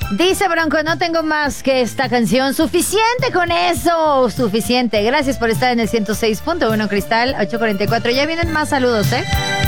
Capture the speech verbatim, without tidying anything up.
Dice Bronco, no tengo más que esta canción. Suficiente con eso, suficiente. Gracias por estar en el ciento seis punto uno Cristal, ocho cuarenta y cuatro. Ya vienen más saludos, ¿eh?